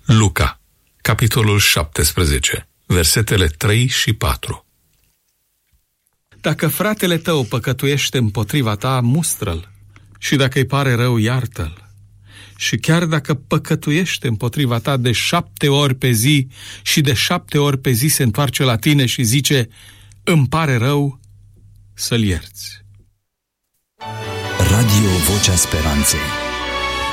Luca, capitolul 17, versetele 3 și 4. Dacă fratele tău păcătuiește împotriva ta, mustră-l, și dacă îi pare rău, iartă-l. Și chiar dacă păcătuiește împotriva ta de 7 ori pe zi și de 7 ori pe zi se întoarce la tine și zice, îmi pare rău, să-l ierți. Radio Vocea Speranței.